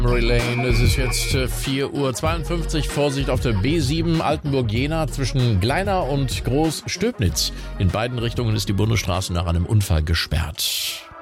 Memory Lane, es ist jetzt 4:52 Uhr. Vorsicht auf der B7 Altenburg-Jena zwischen Gleina und Groß-Stöbnitz. In beiden Richtungen ist die Bundesstraße nach einem Unfall gesperrt.